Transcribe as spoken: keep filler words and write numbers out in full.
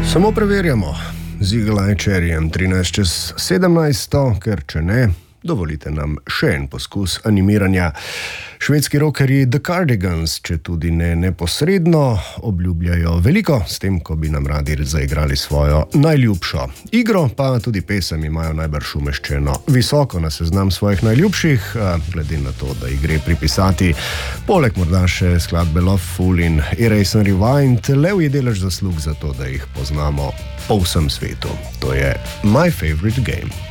Samo preverjamo z Eagle Eye Cherryjem trinajst čez sedemnajst, ker če ne, dovolite nam še en poskus animiranja. Švedski rockerji The Cardigans, če tudi ne neposredno, obljubljajo veliko s tem, ko bi nam radi zaigrali svojo najljubšo igro, pa tudi pesem imajo najbrž umeščeno visoko na seznam svojih najljubših, glede na to, da jih gre pripisati poleg morda še skladbe Love Fool in Erase and Rewind, levji delež zaslug za to, da jih poznamo po vsem svetu. To je My Favorite Game.